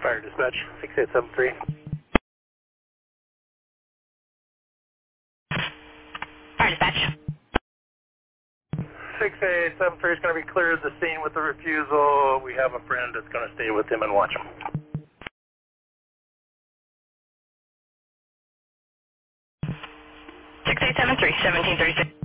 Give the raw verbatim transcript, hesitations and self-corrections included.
Fire dispatch, six eight seven three. Fire dispatch. six eight seven three is going to be cleared the scene with the refusal. We have a friend that's going to stay with him and watch him. six eight seven three, seventeen thirty-six.